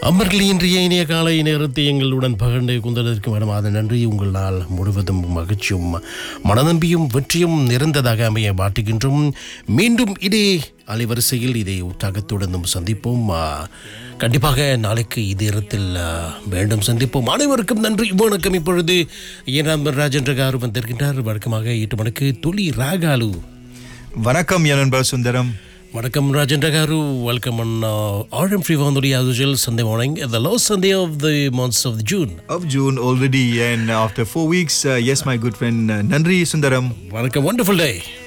அமர்களே இன்றைய இனிய காலை நேரத்தை எங்களுடன் பகிர்ந்து கொண்டதற்கு மேடமாத நன்றி. உங்கள் நாள் முழுவதும் மகிழ்ச்சியும் மனநம்பியும் வெற்றியும் நிறைந்ததாக அமைய மாட்டுகின்றோம். மீண்டும் இதே அலைவரிசையில் இதை உற்சாகத்துடன் சந்திப்போம். கண்டிப்பாக நாளைக்கு இதே இடத்தில் மீண்டும் சந்திப்போம். அனைவருக்கும் நன்றி, வணக்கம். இப்பொழுது ஏனாம் ராஜேந்திர காரு வந்திருக்கின்றார். வழக்கமாக 8 மணிக்கு துளி ராகாலு. வணக்கம் என் நண்பர் Sundaram. Welcome Rajendra Garu, welcome on RM Free Vanduri as usual Sunday morning, the last Sunday of the month of June. Of June already, and after 4 weeks, yes my good friend Nandri Sundaram. Welcome, wonderful day.